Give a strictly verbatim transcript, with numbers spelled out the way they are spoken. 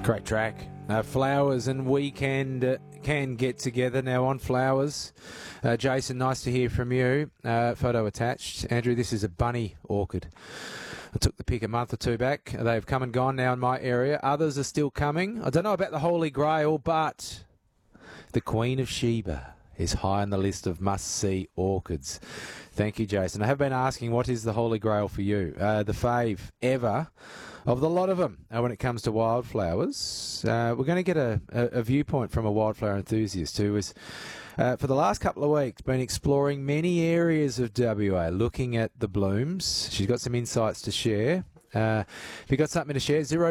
Great track. Uh, Flowers and Weekend uh, can get together now on Flowers. Uh, Jason, nice to hear from you. Uh, photo attached. Andrew, this is a bunny orchid. I took the pic a month or two back. They've come and gone now in my area. Others are still coming. I don't know about the Holy Grail, but the Queen of Sheba is high on the list of must-see orchids. Thank you, Jason. I have been asking, what is the Holy Grail for you? Uh, the fave ever of the lot of them uh, when it comes to wildflowers. Uh, we're going to get a, a, a viewpoint from a wildflower enthusiast who has, uh, for the last couple of weeks, been exploring many areas of W A, looking at the blooms. She's got some insights to share. Uh, if you've got something to share, zero